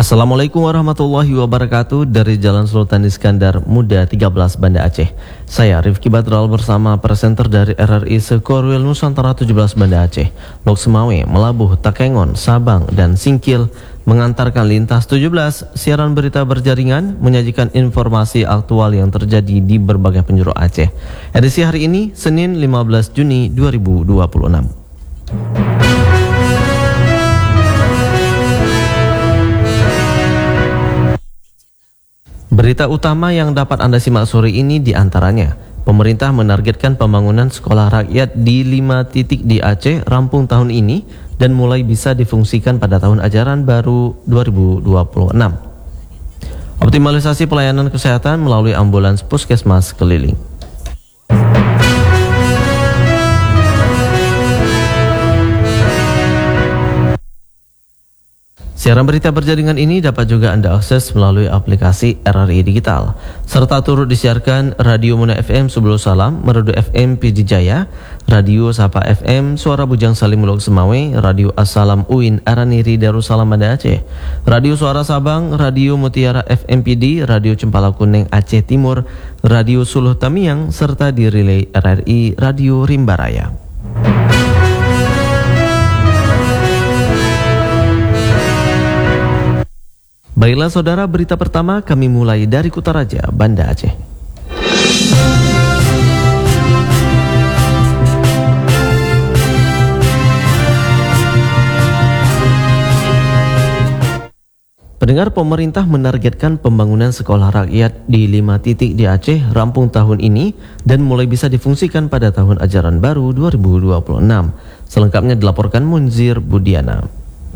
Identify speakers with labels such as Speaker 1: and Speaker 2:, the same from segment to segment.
Speaker 1: Assalamualaikum warahmatullahi wabarakatuh. Dari Jalan Sultan Iskandar Muda 13 Banda Aceh, saya Rifki Badral bersama presenter dari RRI Sekorwil Nusantara 17 Banda Aceh, Lok Semawe, Melabuh, Takengon, Sabang, dan Singkil mengantarkan lintas 17 siaran berita berjaringan menyajikan informasi aktual yang terjadi di berbagai penjuru Aceh. Edisi hari ini Senin 15 Juni 2026. Berita utama yang dapat Anda simak sore ini diantaranya: pemerintah menargetkan pembangunan sekolah rakyat di 5 titik di Aceh rampung tahun ini dan mulai bisa difungsikan pada tahun ajaran baru 2026. Optimalisasi pelayanan kesehatan melalui ambulans puskesmas keliling. Siaran berita berjaringan ini dapat juga Anda akses melalui aplikasi RRI Digital, serta turut disiarkan Radio Muna FM Subulu Salam, Merdu FM Pidi Jaya, Radio Sapa FM Suara Bujang Salim Lok Semawe, Radio Assalam Uin Araniri Darussalam Banda Aceh, Radio Suara Sabang, Radio Mutiara FM Pidi, Radio Cempala Kuning Aceh Timur, Radio Suluh Tamiang, serta di relay RRI Radio Rimbaraya. Baiklah saudara, berita pertama kami mulai dari Kutaraja, Banda Aceh. Pendengar, pemerintah menargetkan pembangunan sekolah rakyat di 5 titik di Aceh rampung tahun ini dan mulai bisa difungsikan pada tahun ajaran baru 2026. Selengkapnya dilaporkan Munzir Budiana.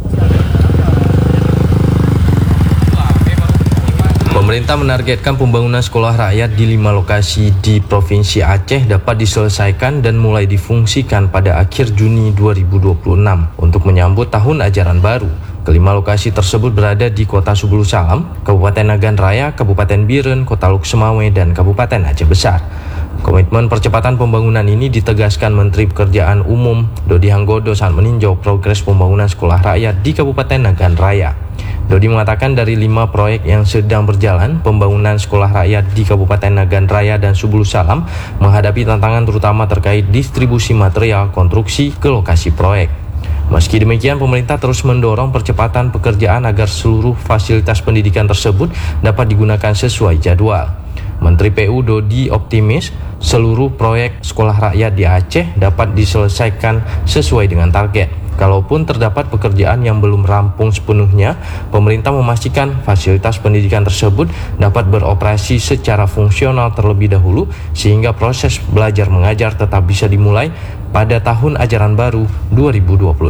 Speaker 2: Pemerintah menargetkan pembangunan sekolah rakyat di 5 lokasi di Provinsi Aceh dapat diselesaikan dan mulai difungsikan pada akhir Juni 2026 untuk menyambut tahun ajaran baru. Kelima lokasi tersebut berada di Kota Subulu Salam, Kabupaten Nagan Raya, Kabupaten Biren, Kota Lok Semawe, dan Kabupaten Aceh Besar. Komitmen percepatan pembangunan ini ditegaskan Menteri Pekerjaan Umum Dodi Hanggodo saat meninjau progres pembangunan sekolah rakyat di Kabupaten Nagan Raya. Dodi mengatakan dari 5 proyek yang sedang berjalan, pembangunan sekolah rakyat di Kabupaten Nagan Raya dan Subulu Salam menghadapi tantangan terutama terkait distribusi material konstruksi ke lokasi proyek. Meski demikian, pemerintah terus mendorong percepatan pekerjaan agar seluruh fasilitas pendidikan tersebut dapat digunakan sesuai jadwal. Menteri PU Dodi optimis seluruh proyek sekolah rakyat di Aceh dapat diselesaikan sesuai dengan target. Kalaupun terdapat pekerjaan yang belum rampung sepenuhnya, pemerintah memastikan fasilitas pendidikan tersebut dapat beroperasi secara fungsional terlebih dahulu sehingga proses belajar mengajar tetap bisa dimulai pada tahun ajaran baru 2026.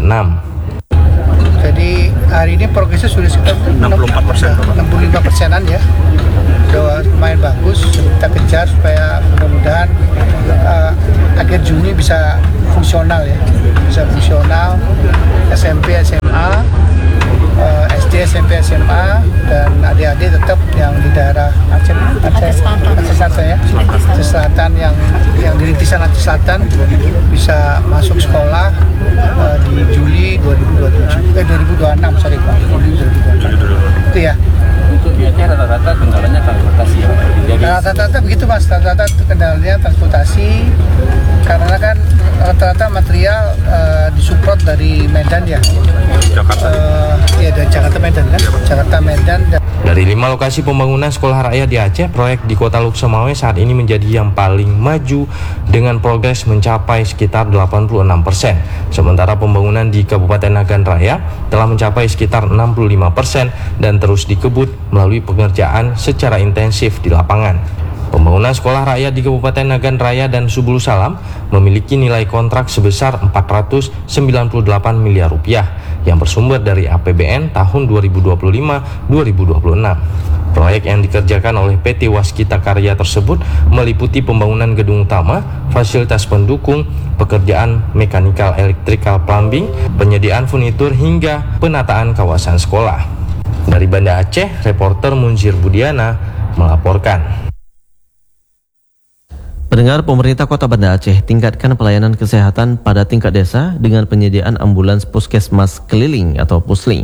Speaker 3: Jadi hari ini progresnya sudah sekitar 65%-an ya. Sudah lumayan bagus, kita kejar supaya mudah-mudahan akhir Juni bisa fungsional ya, bisa fungsional SMP, SMA, SD, SMP, SMA, dan adik-adik tetap yang di daerah Aceh Selatan ya, Aceh Selatan yang di rintisan Aceh Selatan bisa masuk sekolah di Juli 2026 Juli 2026 itu ya.
Speaker 4: Untuk biasanya rata-rata kendalanya transportasi ya?
Speaker 3: Rata-rata begitu mas, rata-rata kendalanya transportasi karena kan rata-rata material disupport dari Medan ya.
Speaker 4: Jakarta?
Speaker 3: Dari Jakarta Medan kan? Jakarta Medan.
Speaker 2: Dari 5 lokasi pembangunan sekolah rakyat di Aceh, proyek di Kota Lok Semawe saat ini menjadi yang paling maju dengan progres mencapai sekitar 86%. Sementara pembangunan di Kabupaten Nagan Raya telah mencapai sekitar 65% dan terus dikebut melalui pengerjaan secara intensif di lapangan. Pembangunan sekolah rakyat di Kabupaten Nagan Raya dan Subulu Salam memiliki nilai kontrak sebesar 498 miliar rupiah yang bersumber dari APBN tahun 2025-2026. Proyek yang dikerjakan oleh PT Waskita Karya tersebut meliputi pembangunan gedung utama, fasilitas pendukung, pekerjaan mekanikal elektrikal plumbing, penyediaan furnitur hingga penataan kawasan sekolah. Dari Banda Aceh, reporter Munzir Budiana melaporkan.
Speaker 1: Pendengar, pemerintah Kota Banda Aceh tingkatkan pelayanan kesehatan pada tingkat desa dengan penyediaan ambulans puskesmas keliling atau pusling.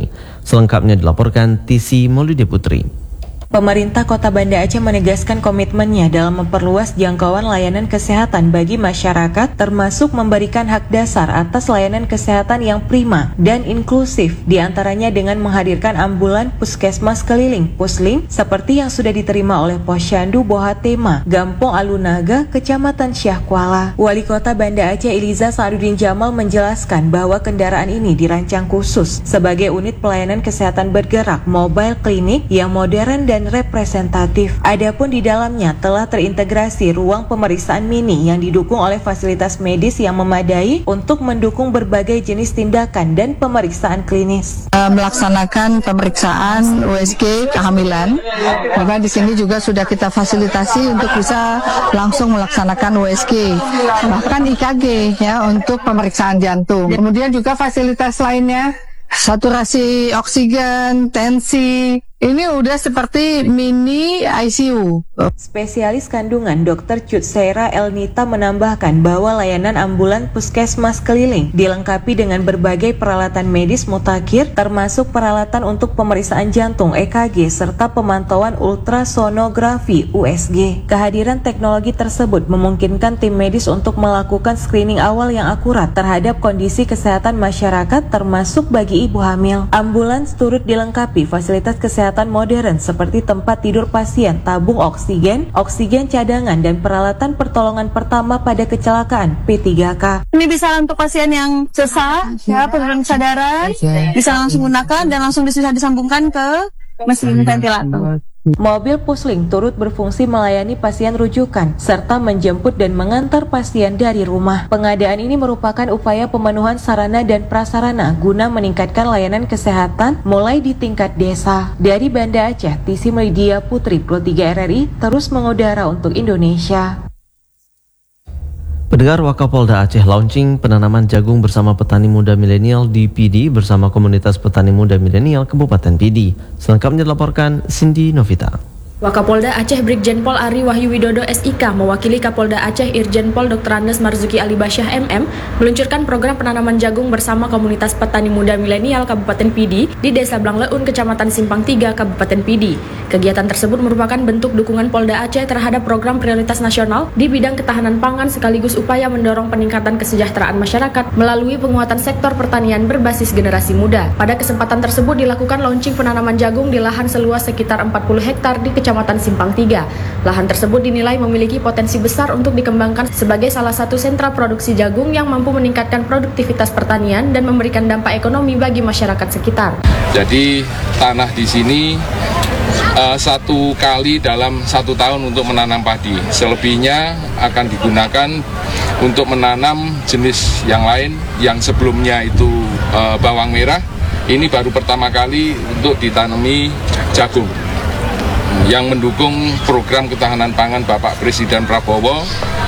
Speaker 1: Selengkapnya dilaporkan Tisi Maulide Putri.
Speaker 5: Pemerintah Kota Banda Aceh menegaskan komitmennya dalam memperluas jangkauan layanan kesehatan bagi masyarakat, termasuk memberikan hak dasar atas layanan kesehatan yang prima dan inklusif, diantaranya dengan menghadirkan ambulan puskesmas keliling Puslim seperti yang sudah diterima oleh Posyandu Bohatema, Gampong Alunaga, Kecamatan Syahkuala. Wali Kota Banda Aceh Iliza Sa'adudin Jamal menjelaskan bahwa kendaraan ini dirancang khusus sebagai unit pelayanan kesehatan bergerak mobile klinik yang modern dan representatif. Adapun di dalamnya telah terintegrasi ruang pemeriksaan mini yang didukung oleh fasilitas medis yang memadai untuk mendukung berbagai jenis tindakan dan pemeriksaan klinis.
Speaker 6: Melaksanakan pemeriksaan USG kehamilan, maka di sini juga sudah kita fasilitasi untuk bisa langsung melaksanakan USG, bahkan IKG ya untuk pemeriksaan jantung. Kemudian juga fasilitas lainnya, saturasi oksigen, tensi. Ini udah seperti mini ICU.
Speaker 5: Spesialis kandungan Dr. Cutsera Elnita menambahkan bahwa layanan ambulan puskesmas keliling dilengkapi dengan berbagai peralatan medis mutakhir, termasuk peralatan untuk pemeriksaan jantung EKG serta pemantauan ultrasonografi USG. Kehadiran teknologi tersebut memungkinkan tim medis untuk melakukan screening awal yang akurat terhadap kondisi kesehatan masyarakat, termasuk bagi ibu hamil. Ambulans turut dilengkapi fasilitas kesehatan modern seperti tempat tidur pasien, tabung oksigen, oksigen cadangan, dan peralatan pertolongan pertama pada kecelakaan P3K.
Speaker 7: Ini bisa untuk pasien yang sesak, ya, penurunan kesadaran, bisa langsung gunakan dan langsung bisa disambungkan ke mesin ventilator.
Speaker 5: Mobil Pusling turut berfungsi melayani pasien rujukan serta menjemput dan mengantar pasien dari rumah. Pengadaan ini merupakan upaya pemenuhan sarana dan prasarana guna meningkatkan layanan kesehatan mulai di tingkat desa. Dari Banda Aceh, Tisi Maulide Putri, Pro 3 RRI terus mengudara untuk Indonesia.
Speaker 1: Pendengar, Wakapolda Aceh launching penanaman jagung bersama petani muda milenial di PD bersama komunitas petani muda milenial Kabupaten PD. Selengkapnya dilaporkan Cindy Novita.
Speaker 8: Wakapolda Aceh Brigjen Pol Ari Wahyu Widodo SIK mewakili Kapolda Aceh Irjen Pol Dr. Andes Marzuki Ali Basyah MM meluncurkan program penanaman jagung bersama komunitas petani muda milenial Kabupaten PD di Desa Blangleun, Kecamatan Simpang 3, Kabupaten PD. Kegiatan tersebut merupakan bentuk dukungan Polda Aceh terhadap program prioritas nasional di bidang ketahanan pangan sekaligus upaya mendorong peningkatan kesejahteraan masyarakat melalui penguatan sektor pertanian berbasis generasi muda. Pada kesempatan tersebut dilakukan launching penanaman jagung di lahan seluas sekitar 40 hektar di Kecamatan Simpang 3. Lahan tersebut dinilai memiliki potensi besar untuk dikembangkan sebagai salah satu sentra produksi jagung yang mampu meningkatkan produktivitas pertanian dan memberikan dampak ekonomi bagi masyarakat sekitar.
Speaker 9: Jadi tanah di sini satu kali dalam 1 tahun untuk menanam padi. Selebihnya akan digunakan untuk menanam jenis yang lain yang sebelumnya itu bawang merah. Ini baru pertama kali untuk ditanami jagung. Yang mendukung program ketahanan pangan Bapak Presiden Prabowo,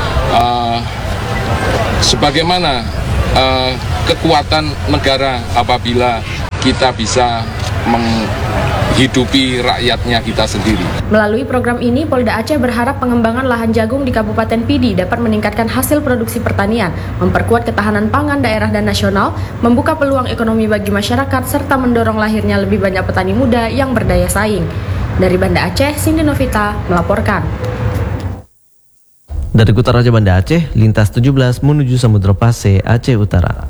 Speaker 9: sebagaimana kekuatan negara apabila kita bisa menghidupi rakyatnya kita sendiri.
Speaker 8: Melalui program ini, Polda Aceh berharap pengembangan lahan jagung di Kabupaten PD dapat meningkatkan hasil produksi pertanian, memperkuat ketahanan pangan daerah dan nasional, membuka peluang ekonomi bagi masyarakat, serta mendorong lahirnya lebih banyak petani muda yang berdaya saing. Dari Banda Aceh, Cindy Novita melaporkan.
Speaker 1: Dari Kota Raja Banda Aceh, lintas 17 menuju Samudra Pasir, Aceh Utara.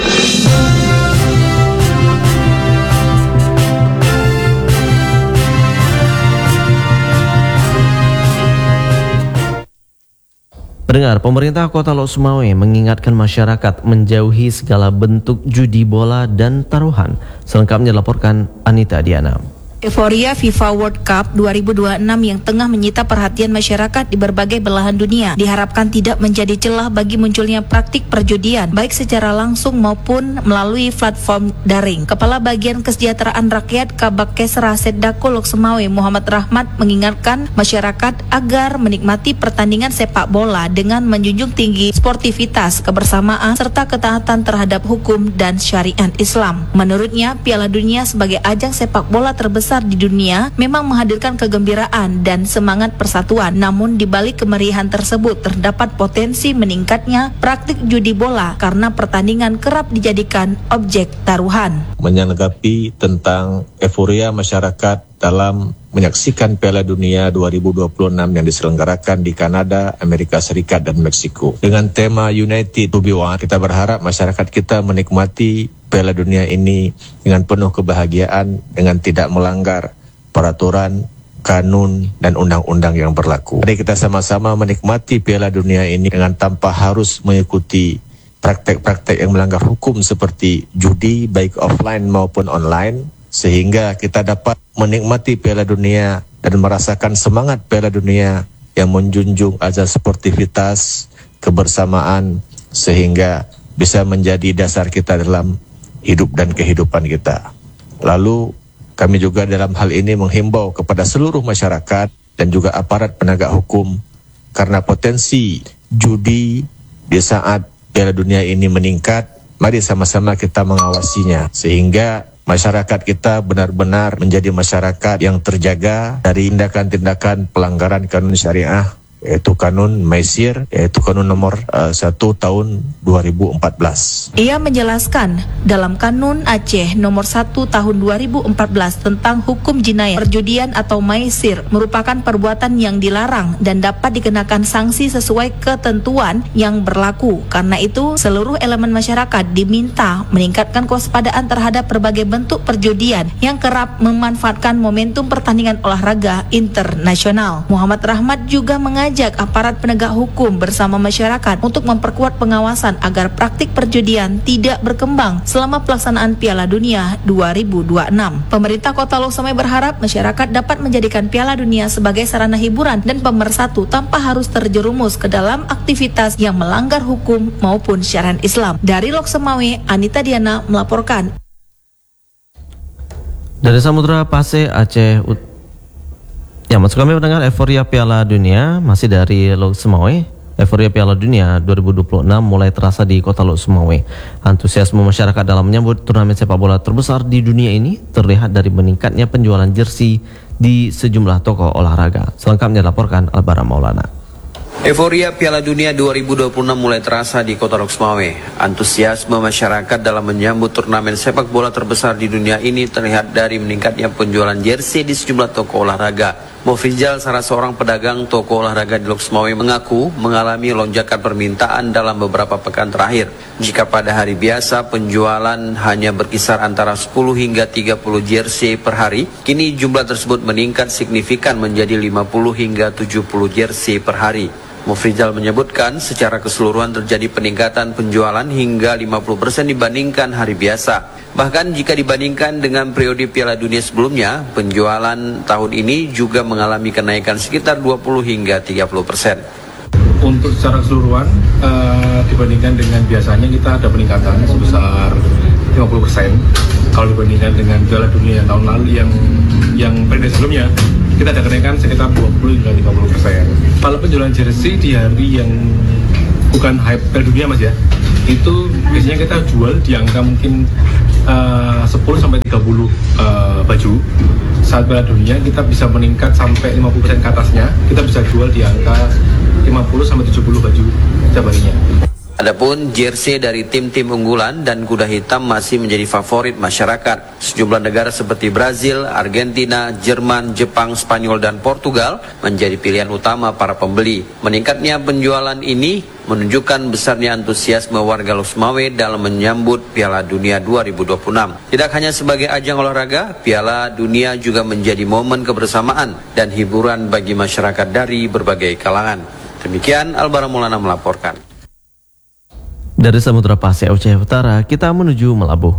Speaker 1: Pendengar, pemerintah Kota Lok Sumawe mengingatkan masyarakat menjauhi segala bentuk judi bola dan taruhan. Selengkapnya dilaporkan Anita Diana.
Speaker 10: Euforia FIFA World Cup 2026 yang tengah menyita perhatian masyarakat di berbagai belahan dunia diharapkan tidak menjadi celah bagi munculnya praktik perjudian baik secara langsung maupun melalui platform daring. Kepala Bagian Kesejahteraan Rakyat Kabakesra Seddako Lok Sumawe Muhammad Rahmat mengingatkan masyarakat agar menikmati pertandingan sepak bola dengan menjunjung tinggi sportivitas, kebersamaan serta ketaatan terhadap hukum dan syariat Islam. Menurutnya, Piala Dunia sebagai ajang sepak bola terbesar terbesar di dunia memang menghadirkan kegembiraan dan semangat persatuan. Namun di balik kemeriahan tersebut terdapat potensi meningkatnya praktik judi bola karena pertandingan kerap dijadikan objek taruhan.
Speaker 11: Menanggapi tentang euforia masyarakat dalam menyaksikan Piala Dunia 2026 yang diselenggarakan di Kanada, Amerika Serikat, dan Meksiko. Dengan tema United to be One, kita berharap masyarakat kita menikmati Piala Dunia ini dengan penuh kebahagiaan, dengan tidak melanggar peraturan, kanun, dan undang-undang yang berlaku. Mari kita sama-sama menikmati Piala Dunia ini dengan tanpa harus mengikuti praktek-praktek yang melanggar hukum seperti judi, baik offline maupun online, sehingga kita dapat menikmati Piala Dunia dan merasakan semangat Piala Dunia yang menjunjung azas sportivitas, kebersamaan, sehingga bisa menjadi dasar kita dalam hidup dan kehidupan kita. Lalu kami juga dalam hal ini menghimbau kepada seluruh masyarakat dan juga aparat penegak hukum, karena potensi judi di saat Piala Dunia ini meningkat, mari sama-sama kita mengawasinya sehingga masyarakat kita benar-benar menjadi masyarakat yang terjaga dari tindakan-tindakan pelanggaran kanun syariah, yaitu kanun Maisir, yaitu kanun nomor 1 tahun 2014.
Speaker 10: Ia menjelaskan dalam kanun Aceh nomor 1 tahun 2014 tentang hukum jinayah perjudian atau maisir merupakan perbuatan yang dilarang dan dapat dikenakan sanksi sesuai ketentuan yang berlaku. Karena itu seluruh elemen masyarakat diminta meningkatkan kewaspadaan terhadap berbagai bentuk perjudian yang kerap memanfaatkan momentum pertandingan olahraga internasional. Muhammad Rahmat juga mengajak aparat penegak hukum bersama masyarakat untuk memperkuat pengawasan agar praktik perjudian tidak berkembang selama pelaksanaan Piala Dunia 2026. Pemerintah Kota Lok Samai berharap masyarakat dapat menjadikan Piala Dunia sebagai sarana hiburan dan pemersatu tanpa harus terjerumus ke dalam aktivitas yang melanggar hukum maupun syariat Islam. Dari Lok Samai, Anita Diana melaporkan.
Speaker 1: Dari Samudra Pasir, Aceh. Ya, maksud kami mendengar euforia Piala Dunia masih dari Lok Sumawe. Euforia Piala Dunia 2026 mulai terasa di Kota Lok Sumawe. Antusiasme masyarakat dalam menyambut turnamen sepak bola terbesar di dunia ini terlihat dari meningkatnya penjualan jersey di sejumlah toko olahraga. Selengkapnya dilaporkan Albara Maulana.
Speaker 12: Euforia Piala Dunia 2026 mulai terasa di Kota Lok Sumawe. Antusiasme masyarakat dalam menyambut turnamen sepak bola terbesar di dunia ini terlihat dari meningkatnya penjualan jersey di sejumlah toko olahraga. Mofizal, salah seorang pedagang toko olahraga di Lok Sumawe, mengaku mengalami lonjakan permintaan dalam beberapa pekan terakhir. Jika pada hari biasa penjualan hanya berkisar antara 10 hingga 30 jersey per hari, kini jumlah tersebut meningkat signifikan menjadi 50 hingga 70 jersey per hari. Mufrizal menyebutkan secara keseluruhan terjadi peningkatan penjualan hingga 50% dibandingkan hari biasa. Bahkan jika dibandingkan dengan periode Piala Dunia sebelumnya, penjualan tahun ini juga mengalami kenaikan sekitar 20 hingga 30%.
Speaker 13: Untuk secara keseluruhan dibandingkan dengan biasanya kita ada peningkatan sebesar 50%. Kalau dibandingkan dengan Piala Dunia yang tahun lalu yang periode sebelumnya, kita ada kenaikan sekitar 20 hingga 50%. Kalau penjualan jersey di hari yang bukan hype Piala Dunia Mas ya, itu biasanya kita jual di angka mungkin 10 sampai 30 baju. Saat Piala Dunia kita bisa meningkat sampai 50% ke atasnya, kita bisa jual di angka 50 sampai 70 baju setiap harinya.
Speaker 12: Adapun jersey dari tim-tim unggulan dan kuda hitam masih menjadi favorit masyarakat. Sejumlah negara seperti Brazil, Argentina, Jerman, Jepang, Spanyol, dan Portugal menjadi pilihan utama para pembeli. Meningkatnya penjualan ini menunjukkan besarnya antusiasme warga Lok Sumawe dalam menyambut Piala Dunia 2026. Tidak hanya sebagai ajang olahraga, Piala Dunia juga menjadi momen kebersamaan dan hiburan bagi masyarakat dari berbagai kalangan. Demikian Albara Maulana melaporkan.
Speaker 1: Dari Samudra Pasir Aceh Utara, kita menuju Melabuh.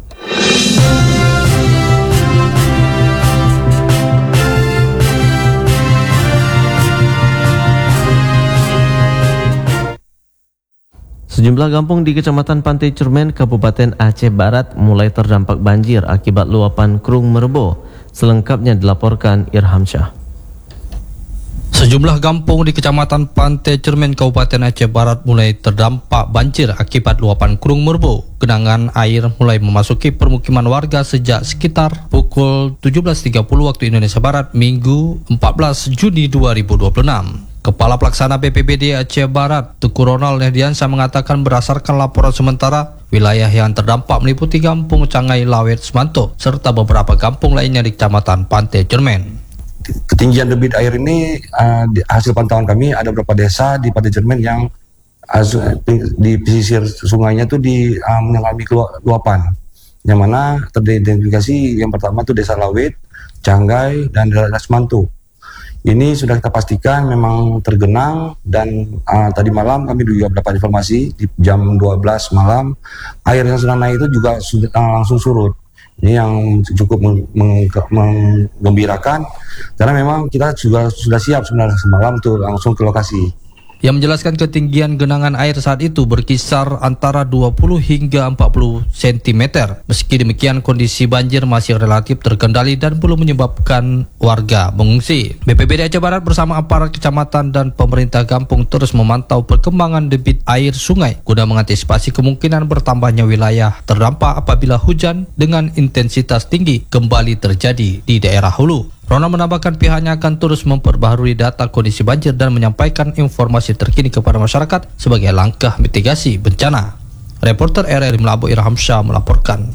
Speaker 1: Sejumlah kampung di Kecamatan Pantai Cermen, Kabupaten Aceh Barat mulai terdampak banjir akibat luapan Krung Merebo. Selengkapnya dilaporkan Irham Syah.
Speaker 14: Sejumlah kampung di Kecamatan Pantai Cermin, Kabupaten Aceh Barat mulai terdampak banjir akibat luapan Kurung Merbu. Genangan air mulai memasuki permukiman warga sejak sekitar pukul 17.30 waktu Indonesia Barat, Minggu 14 Juni 2026. Kepala Pelaksana BPBD Aceh Barat, Tuku Ronald Nehdiansyah mengatakan berdasarkan laporan sementara, wilayah yang terdampak meliputi Kampung Cangai Lawet Semanto, serta beberapa kampung lainnya di Kecamatan Pantai Cermin.
Speaker 15: Ketinggian debit air ini hasil pantauan kami ada beberapa desa di Pantai Cermin yang di pesisir sungainya itu mengalami luapan, yang mana teridentifikasi yang pertama itu Desa Lawet, Cangai, dan Daerah Semanto. Ini sudah kita pastikan memang tergenang, dan tadi malam kami juga mendapat informasi di jam 12 malam air yang sudah naik itu juga langsung surut. Ini yang cukup menggembirakan, karena memang kita juga sudah siap sebenarnya semalam tuh langsung ke lokasi.
Speaker 14: Yang menjelaskan ketinggian genangan air saat itu berkisar antara 20 hingga 40 cm. Meski demikian, kondisi banjir masih relatif terkendali dan belum menyebabkan warga mengungsi. BPBD Aceh Barat bersama aparat kecamatan dan pemerintah kampung terus memantau perkembangan debit air sungai guna mengantisipasi kemungkinan bertambahnya wilayah terdampak apabila hujan dengan intensitas tinggi kembali terjadi di daerah hulu. Ronald menambahkan pihaknya akan terus memperbaharui data kondisi banjir dan menyampaikan informasi terkini kepada masyarakat sebagai langkah mitigasi bencana. Reporter RRI Melabu Irham Syah melaporkan.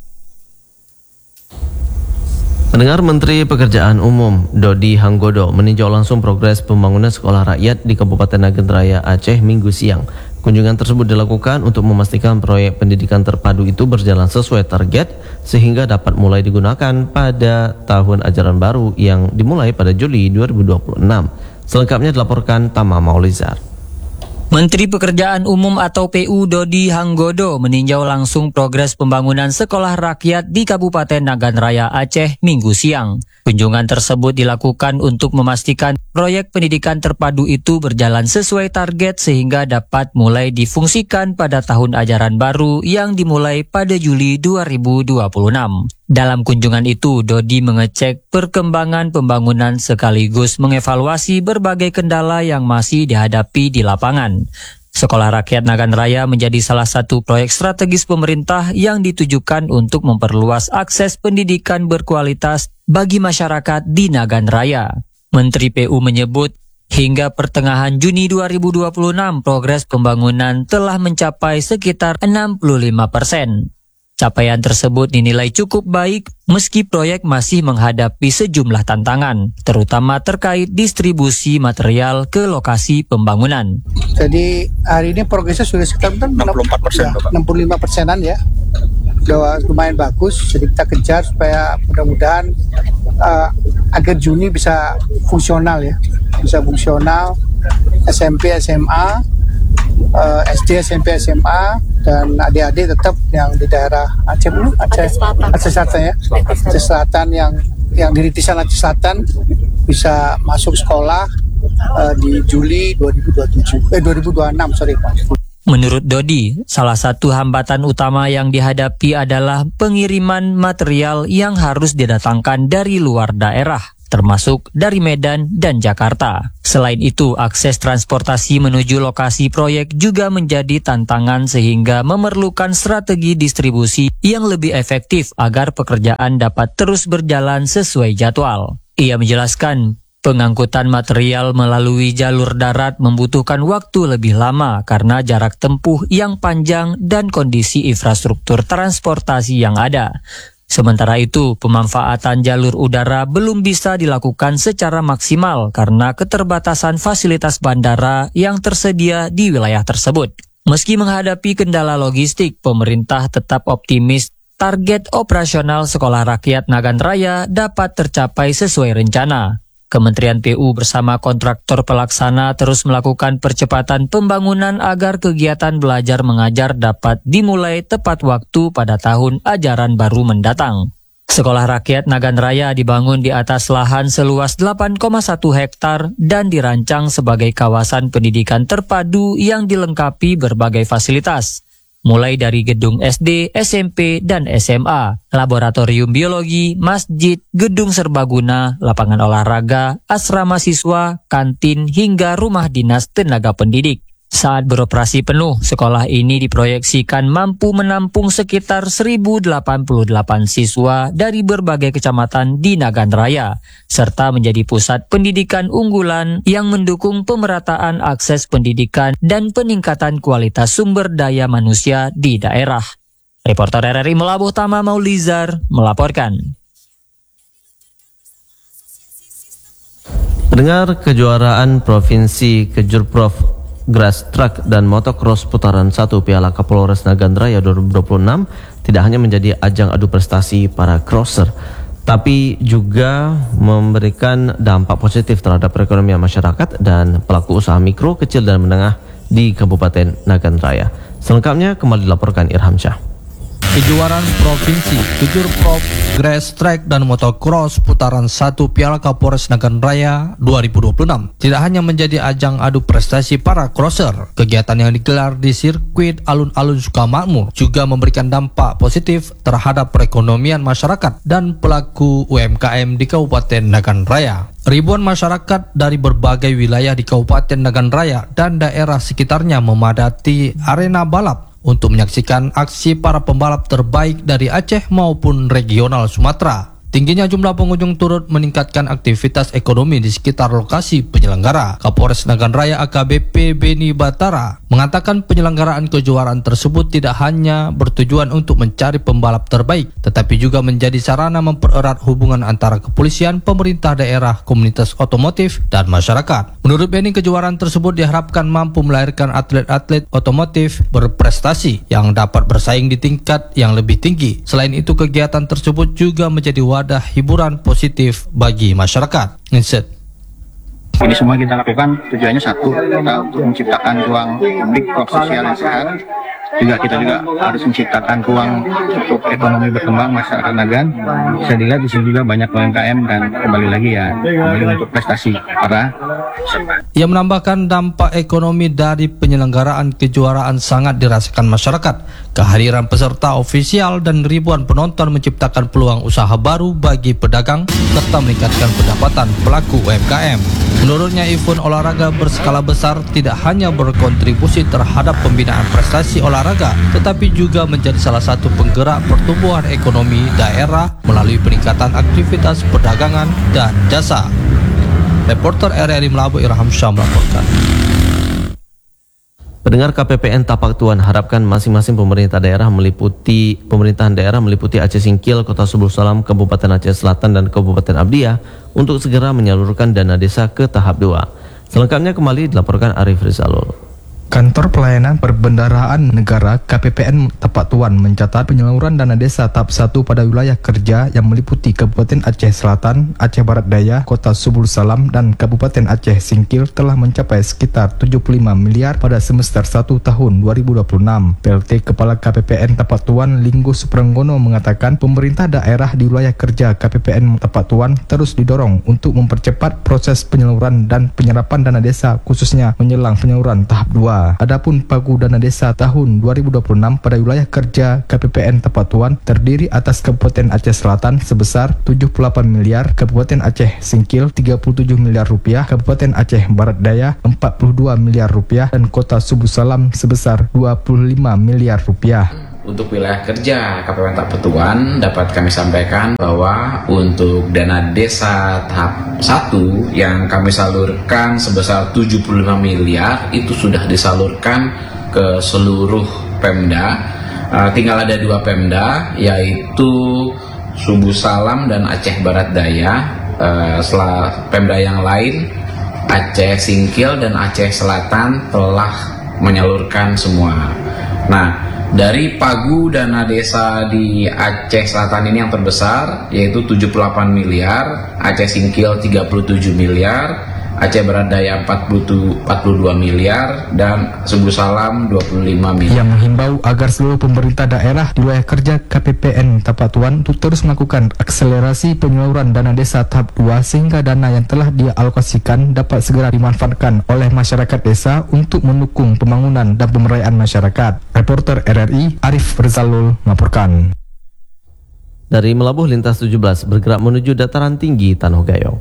Speaker 1: Pendengar, Menteri Pekerjaan Umum Dodi Hanggodo meninjau langsung progres pembangunan sekolah rakyat di Kabupaten Nagan Raya Aceh Minggu siang. Kunjungan tersebut dilakukan untuk memastikan proyek pendidikan terpadu itu berjalan sesuai target sehingga dapat mulai digunakan pada tahun ajaran baru yang dimulai pada Juli 2026. Selengkapnya dilaporkan Tama Maulizar.
Speaker 16: Menteri Pekerjaan Umum atau PU Dodi Hanggodo meninjau langsung progres pembangunan sekolah rakyat di Kabupaten Nagan Raya Aceh Minggu siang. Kunjungan tersebut dilakukan untuk memastikan proyek pendidikan terpadu itu berjalan sesuai target sehingga dapat mulai difungsikan pada tahun ajaran baru yang dimulai pada Juli 2026. Dalam kunjungan itu, Dodi mengecek perkembangan pembangunan sekaligus mengevaluasi berbagai kendala yang masih dihadapi di lapangan. Sekolah Rakyat Nagan Raya menjadi salah satu proyek strategis pemerintah yang ditujukan untuk memperluas akses pendidikan berkualitas bagi masyarakat di Nagan Raya. Menteri PU menyebut, hingga pertengahan Juni 2026, progres pembangunan telah mencapai sekitar 65%. Capaian tersebut dinilai cukup baik meski proyek masih menghadapi sejumlah tantangan, terutama terkait distribusi material ke lokasi pembangunan.
Speaker 3: Jadi hari ini progresnya sudah sekitar 64%, 65%-an ya. Sudah lumayan bagus, jadi kita kejar supaya mudah-mudahan akhir Juni bisa fungsional ya. Bisa fungsional SMP, SMA, SD, SMP, SMA, dan adik-adik tetap yang di daerah Aceh Selatan ya, Aceh Selatan yang di Ritisan Aceh Selatan bisa masuk sekolah di Juli 2026.
Speaker 16: Menurut Dodi, salah satu hambatan utama yang dihadapi adalah pengiriman material yang harus didatangkan dari luar daerah, termasuk dari Medan dan Jakarta. Selain itu, akses transportasi menuju lokasi proyek juga menjadi tantangan sehingga memerlukan strategi distribusi yang lebih efektif agar pekerjaan dapat terus berjalan sesuai jadwal. Ia menjelaskan, pengangkutan material melalui jalur darat membutuhkan waktu lebih lama karena jarak tempuh yang panjang dan kondisi infrastruktur transportasi yang ada. Sementara itu, pemanfaatan jalur udara belum bisa dilakukan secara maksimal karena keterbatasan fasilitas bandara yang tersedia di wilayah tersebut. Meski menghadapi kendala logistik, pemerintah tetap optimis target operasional Sekolah Rakyat Nagan Raya dapat tercapai sesuai rencana. Kementerian PU bersama kontraktor pelaksana terus melakukan percepatan pembangunan agar kegiatan belajar mengajar dapat dimulai tepat waktu pada tahun ajaran baru mendatang. Sekolah Rakyat Nagan Raya dibangun di atas lahan seluas 8,1 hektar dan dirancang sebagai kawasan pendidikan terpadu yang dilengkapi berbagai fasilitas. mulai dari gedung SD, SMP, dan SMA, laboratorium biologi, masjid, gedung serbaguna, lapangan olahraga, asrama siswa, kantin, hingga rumah dinas tenaga pendidik. Saat beroperasi penuh, sekolah ini diproyeksikan mampu menampung sekitar 1.088 siswa dari berbagai kecamatan di Nagan Raya, serta menjadi pusat pendidikan unggulan yang mendukung pemerataan akses pendidikan dan peningkatan kualitas sumber daya manusia di daerah. Reporter RRI Melabuh Tama Maulizar melaporkan.
Speaker 1: Pendengar, kejuaraan provinsi Kejurprov Grass Track dan Motocross putaran 1 Piala Kapolres Nagan Raya 2026 tidak hanya menjadi ajang adu prestasi para crosser, tapi juga memberikan dampak positif terhadap perekonomian masyarakat dan pelaku usaha mikro, kecil dan menengah di Kabupaten Nagan Raya. Selengkapnya kembali dilaporkan Irham Syah.
Speaker 14: Kejuaraan Provinsi Kejurprov Grass Track dan Motocross putaran 1 Piala Kapolres Nagan Raya 2026 tidak hanya menjadi ajang adu prestasi para crosser. Kegiatan yang digelar di sirkuit alun-alun Sukamakmur juga memberikan dampak positif terhadap perekonomian masyarakat dan pelaku UMKM di Kabupaten Nagan Raya. Ribuan masyarakat dari berbagai wilayah di Kabupaten Nagan Raya dan daerah sekitarnya memadati arena balap untuk menyaksikan aksi para pembalap terbaik dari Aceh maupun regional Sumatera. Tingginya jumlah pengunjung turut meningkatkan aktivitas ekonomi di sekitar lokasi penyelenggara. Kapolres Nagan Raya AKBP Beni Batara mengatakan penyelenggaraan kejuaraan tersebut tidak hanya bertujuan untuk mencari pembalap terbaik, tetapi juga menjadi sarana mempererat hubungan antara kepolisian, pemerintah daerah, komunitas otomotif, dan masyarakat. Menurut Beni, kejuaraan tersebut diharapkan mampu melahirkan atlet-atlet otomotif berprestasi yang dapat bersaing di tingkat yang lebih tinggi. Selain itu, kegiatan tersebut juga menjadi wadah hiburan positif bagi masyarakat. Inset.
Speaker 17: Ini semua kita lakukan tujuannya satu, kita untuk menciptakan ruang publik, ruang sosial yang sehat. Kita juga harus menciptakan ruang untuk ekonomi berkembang masyarakat Nagan. Bisa dilihat di sini juga banyak UMKM dan kembali lagi untuk prestasi para peserta.
Speaker 14: Ia menambahkan dampak ekonomi dari penyelenggaraan kejuaraan sangat dirasakan masyarakat. Kehadiran peserta ofisial dan ribuan penonton menciptakan peluang usaha baru bagi pedagang serta meningkatkan pendapatan pelaku UMKM. Menurutnya, event olahraga berskala besar tidak hanya berkontribusi terhadap pembinaan prestasi olahraga, tetapi juga menjadi salah satu penggerak pertumbuhan ekonomi daerah melalui peningkatan aktivitas perdagangan dan jasa. Reporter RRI Melabuh Irham Syah melaporkan.
Speaker 1: Pendengar, KPPN Tapak Tuan harapkan masing-masing pemerintahan daerah meliputi Aceh Singkil, Kota Subul Salam, Kabupaten Aceh Selatan, dan Kabupaten Abdiah untuk segera menyalurkan dana desa ke tahap 2. Selengkapnya kembali dilaporkan Arif Rizalul.
Speaker 18: Kantor Pelayanan Perbendaharaan Negara KPPN Tapak Tuan mencatat penyaluran dana desa tahap 1 pada wilayah kerja yang meliputi Kabupaten Aceh Selatan, Aceh Barat Daya, Kota Subul Salam, dan Kabupaten Aceh Singkil telah mencapai sekitar 75 miliar pada semester 1 tahun 2026. PLT Kepala KPPN Tapak Tuan Linggo Suprenggono mengatakan pemerintah daerah di wilayah kerja KPPN Tapak Tuan terus didorong untuk mempercepat proses penyaluran dan penyerapan dana desa khususnya menjelang penyaluran tahap 2. Adapun pagu dana desa tahun 2026 pada wilayah kerja KPPN Tapak Tuan terdiri atas Kabupaten Aceh Selatan sebesar 78 miliar, Kabupaten Aceh Singkil 37 miliar rupiah, Kabupaten Aceh Barat Daya 42 miliar rupiah, dan Kota Subul Salam sebesar 25 miliar rupiah.
Speaker 19: Untuk wilayah kerja KPPN Tapak Tuan dapat kami sampaikan bahwa untuk dana desa tahap 1 yang kami salurkan sebesar 75 miliar itu sudah disalurkan ke seluruh Pemda. Tinggal ada 2 Pemda yaitu Subul Salam dan Aceh Barat Daya. Setelah Pemda yang lain Aceh Singkil dan Aceh Selatan telah menyalurkan semua. Nah, dari pagu dana desa di Aceh Selatan ini yang terbesar yaitu 78 miliar, Aceh Singkil 37 miliar, Aceh Barat Daya 42 miliar, dan Subuh Salam 25 miliar.
Speaker 18: Yang menghimbau agar seluruh pemerintah daerah di wilayah kerja KPPN Tapak Tuan untuk terus melakukan akselerasi penyaluran dana desa tahap 2 sehingga dana yang telah dialokasikan dapat segera dimanfaatkan oleh masyarakat desa untuk mendukung pembangunan dan pemberdayaan masyarakat. Reporter RRI Arif Rizalul melaporkan.
Speaker 1: Dari Melabuh lintas 17 bergerak menuju dataran tinggi Tanah Gayo.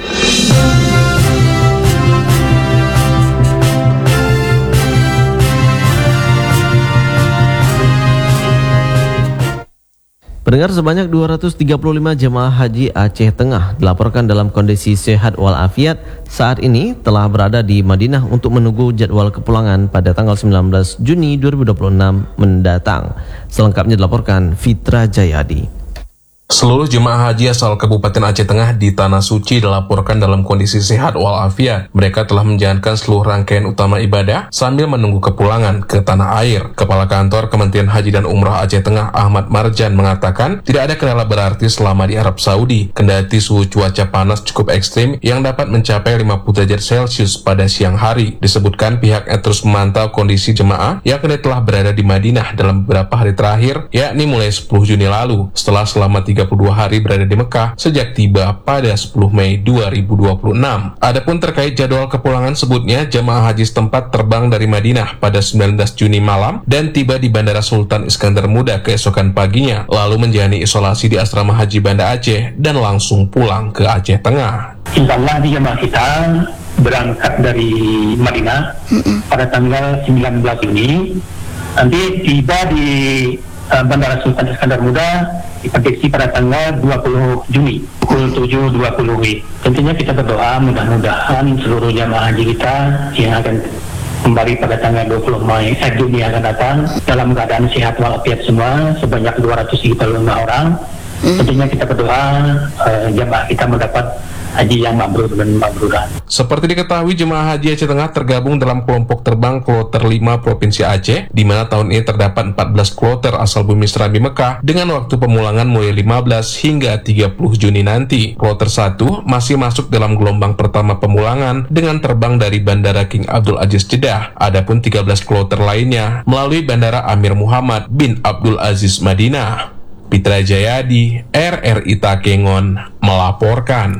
Speaker 1: Pendengar, sebanyak 235 jemaah haji Aceh Tengah dilaporkan dalam kondisi sehat walafiat saat ini telah berada di Madinah untuk menunggu jadwal kepulangan pada tanggal 19 Juni 2026 mendatang. Selengkapnya dilaporkan Fitra Jayadi.
Speaker 20: Seluruh jemaah haji asal Kabupaten Aceh Tengah di Tanah Suci dilaporkan dalam kondisi sehat walafiat. Mereka telah menjalankan seluruh rangkaian utama ibadah sambil menunggu kepulangan ke tanah air. Kepala Kantor Kementerian Haji dan Umrah Aceh Tengah Ahmad Marjan mengatakan tidak ada kendala berarti selama di Arab Saudi, kendati suhu cuaca panas cukup ekstrim yang dapat mencapai 50 derajat Celcius pada siang hari. Disebutkan pihaknya terus memantau kondisi jemaah yang kini telah berada di Madinah dalam beberapa hari terakhir, yakni mulai 10 Juni lalu, setelah selama 32 hari berada di Mekah sejak tiba pada 10 Mei 2026. Adapun terkait jadwal kepulangan sebutnya, jemaah haji setempat terbang dari Madinah pada 19 Juni malam dan tiba di Bandara Sultan Iskandar Muda keesokan paginya, lalu menjalani isolasi di Asrama Haji Banda Aceh dan langsung pulang ke Aceh Tengah.
Speaker 21: Insyaallah di jemaah kita berangkat dari Madinah pada tanggal 19 Juni, nanti tiba di Bandara Sultan Iskandar Muda diprediksi pada tanggal 20 Juni pukul 7.20 WIB. Tentunya kita berdoa mudah-mudahan seluruh jamaah haji kita yang akan kembali pada tanggal 20 Juni akan datang dalam keadaan sehat walafiat semua, sebanyak 235 orang. Tentunya kita berdoa jamaah kita mendapat haji yang mabrur dan mabruran.
Speaker 20: Seperti diketahui, jemaah haji Aceh Tengah tergabung dalam kelompok terbang kloter 5 Provinsi Aceh, di mana tahun ini terdapat 14 kloter asal bumi Serambi Mekah dengan waktu pemulangan mulai 15 hingga 30 Juni nanti. Kloter 1 masih masuk dalam gelombang pertama pemulangan dengan terbang dari Bandara King Abdul Aziz Jeddah. Adapun 13 kloter lainnya melalui Bandara Amir Muhammad bin Abdul Aziz Madinah. Fitra Jayadi, RRI Takengon melaporkan.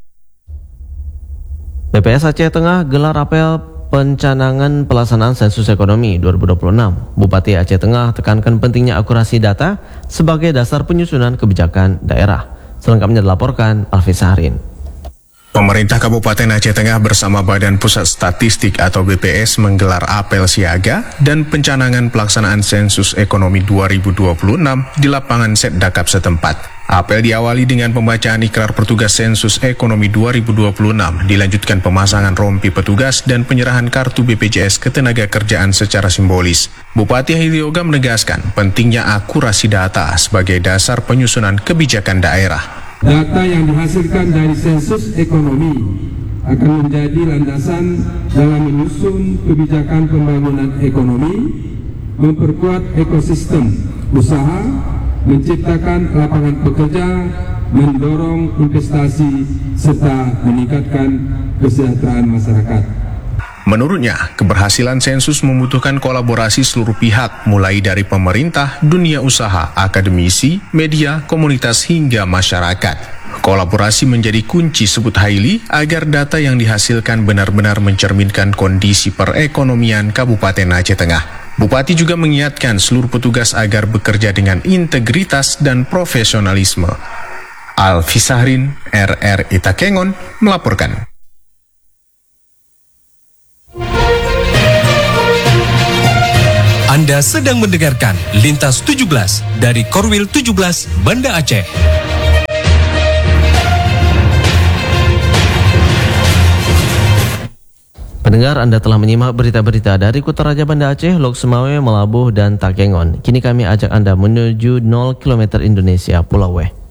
Speaker 1: BPS Aceh Tengah gelar apel pencanangan pelaksanaan sensus ekonomi 2026. Bupati Aceh Tengah tekankan pentingnya akurasi data sebagai dasar penyusunan kebijakan daerah. Selengkapnya dilaporkan Alfi Sahrin.
Speaker 22: Pemerintah Kabupaten Aceh Tengah bersama Badan Pusat Statistik atau BPS menggelar apel siaga dan pencanangan pelaksanaan sensus ekonomi 2026 di lapangan Setdakap setempat. Apel diawali dengan pembacaan ikrar petugas sensus ekonomi 2026, dilanjutkan pemasangan rompi petugas dan penyerahan kartu BPJS Ketenagakerjaan secara simbolis. Bupati Hilyoga menegaskan pentingnya akurasi data sebagai dasar penyusunan kebijakan daerah.
Speaker 23: Data yang dihasilkan dari sensus ekonomi akan menjadi landasan dalam menyusun kebijakan pembangunan ekonomi, memperkuat ekosistem usaha, menciptakan lapangan pekerja, mendorong investasi, serta meningkatkan kesejahteraan masyarakat.
Speaker 22: Menurutnya, keberhasilan sensus membutuhkan kolaborasi seluruh pihak, mulai dari pemerintah, dunia usaha, akademisi, media, komunitas, hingga masyarakat. Kolaborasi menjadi kunci, sebut Haili, agar data yang dihasilkan benar-benar mencerminkan kondisi perekonomian Kabupaten Aceh Tengah. Bupati juga mengingatkan seluruh petugas agar bekerja dengan integritas dan profesionalisme. Alfi Sahrin, RRI Takengon, melaporkan.
Speaker 24: Anda sedang mendengarkan Lintas 17 dari Korwil 17 Banda Aceh.
Speaker 1: Pendengar, Anda telah menyimak berita-berita dari Kota Raja Banda Aceh, Lok Sumawe, Melabuh, dan Takengon. Kini kami ajak Anda menuju 0 km Indonesia, Pulau Weh.